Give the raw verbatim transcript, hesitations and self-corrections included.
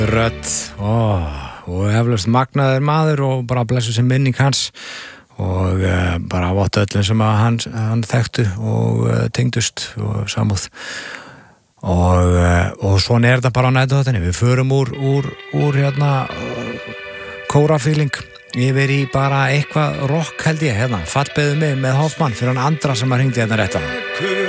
Rödd, ó, og eflaust magnaður maður og bara blessu sem minning hans og uh, bara vottu öllum sem að hann, hann þekktu og uh, tengdust og samúð og, uh, og svona er þetta bara á nætuháttinni. Við förum úr, úr, úr hérna kórafíling yfir í bara eitthvað rock held ég hérna, fallbeðu mig með Hoffmann fyrir hann Andra sem að hringdi hérna rétt á.